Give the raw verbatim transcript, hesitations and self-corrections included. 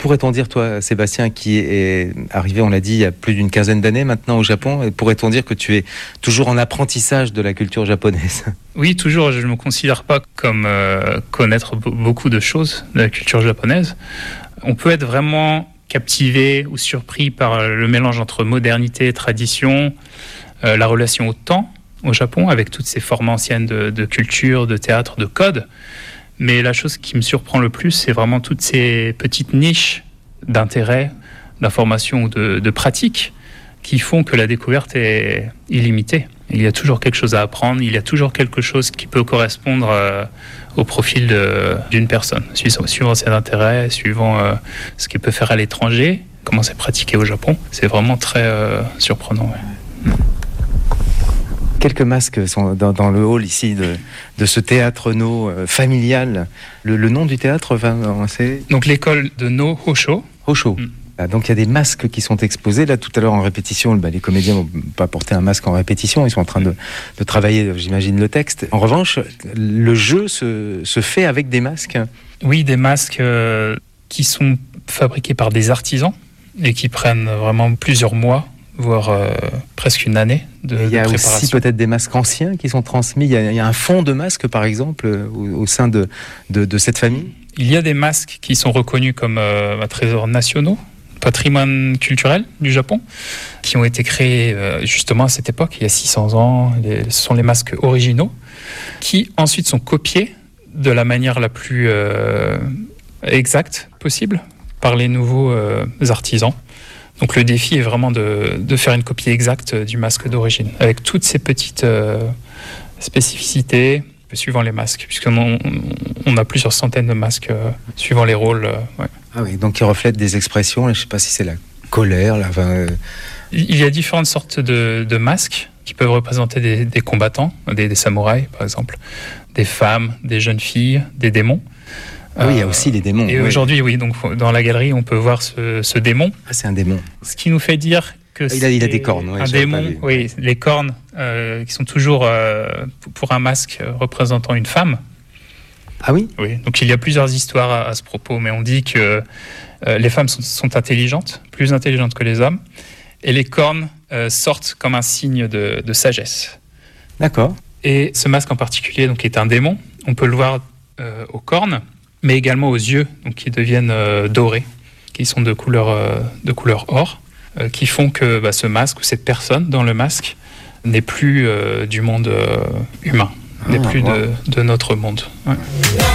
pourrait-on dire, toi, Sébastien, qui est arrivé, on l'a dit, il y a plus d'une quinzaine d'années maintenant au Japon, pourrait-on dire que tu es toujours en apprentissage de la culture japonaise ? Oui, toujours. Je ne me considère pas comme euh, connaître b- beaucoup de choses de la culture japonaise. On peut être vraiment captivé ou surpris par le mélange entre modernité et tradition, euh, la relation au temps au Japon, avec toutes ces formes anciennes de, de culture, de théâtre, de code. Mais la chose qui me surprend le plus, c'est vraiment toutes ces petites niches d'intérêt, d'information ou de, de pratique qui font que la découverte est illimitée. Il y a toujours quelque chose à apprendre, il y a toujours quelque chose qui peut correspondre euh, au profil de, d'une personne, suivant, suivant ses intérêts, suivant euh, ce qu'il peut faire à l'étranger, comment c'est pratiqué au Japon. C'est vraiment très euh, surprenant. Ouais. Quelques masques sont dans, dans le hall ici de, de ce théâtre no euh, familial. Le, le nom du théâtre, c'est Donc l'école de No Hosho. Hosho. Mm. Ah, donc il y a des masques qui sont exposés. Là, tout à l'heure en répétition, bah, les comédiens n'ont pas porté un masque en répétition. Ils sont en train de, de travailler, j'imagine, le texte. En revanche, le jeu se, se fait avec des masques. Oui, des masques euh, qui sont fabriqués par des artisans et qui prennent vraiment plusieurs mois, voire euh, presque une année de, de préparation. Il y a aussi peut-être des masques anciens qui sont transmis. Il y a, il y a un fond de masques, par exemple, au, au sein de, de, de cette famille. Il y a des masques qui sont reconnus comme euh, trésors nationaux, patrimoine culturel du Japon, qui ont été créés euh, justement à cette époque, il y a six cents ans. Les, ce sont les masques originaux, qui ensuite sont copiés de la manière la plus euh, exacte possible par les nouveaux euh, artisans. Donc le défi est vraiment de, de faire une copie exacte du masque d'origine, avec toutes ces petites euh, spécificités suivant les masques, puisqu'on on a plusieurs centaines de masques euh, suivant les rôles. Euh, ouais. Ah oui, donc qui reflètent des expressions, je ne sais pas si c'est la colère, la... Enfin, euh... Il y a différentes sortes de, de masques qui peuvent représenter des, des combattants, des, des samouraïs par exemple, des femmes, des jeunes filles, des démons. Ah oui, il y a aussi les démons. Et oui. Aujourd'hui, oui, donc dans la galerie, on peut voir ce, ce démon. Ah, c'est un démon. Ce qui nous fait dire que il c'est a, il a des cornes. Oui, un démon. Oui, les cornes euh, qui sont toujours euh, pour un masque représentant une femme. Ah oui. Oui. Donc il y a plusieurs histoires à, à ce propos, mais on dit que euh, les femmes sont, sont intelligentes, plus intelligentes que les hommes, et les cornes euh, sortent comme un signe de, de sagesse. D'accord. Et ce masque en particulier, donc, est un démon. On peut le voir euh, aux cornes, mais également aux yeux, donc, qui deviennent euh, dorés, qui sont de couleur, euh, de couleur or, euh, qui font que bah, ce masque ou cette personne dans le masque n'est plus euh, du monde euh, humain, ah, n'est plus wow. de, de notre monde. Ouais.